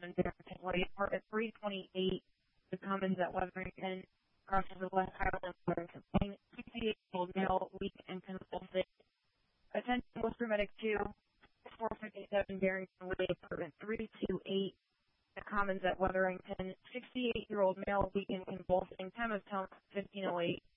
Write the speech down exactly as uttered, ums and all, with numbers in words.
seven, Barrington Way, part at three twenty-eight, the Commons at Wetherington, crosses the West Highland Wetherington Lane, sixty-eight-year-old male, weak and convulsing. Attention Worcester Medic two, four fifty-seven Barrington Way, apartment three twenty-eight, the Commons at Wetherington, sixty-eight-year-old male, weak and convulsing, time of town fifteen oh eight.